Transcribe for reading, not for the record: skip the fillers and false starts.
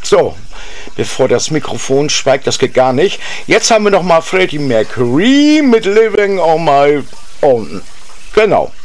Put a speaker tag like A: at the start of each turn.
A: So, bevor das Mikrofon schweigt, das geht gar nicht. Jetzt haben wir noch mal Freddie Mercury mit Living on My Own. Genau.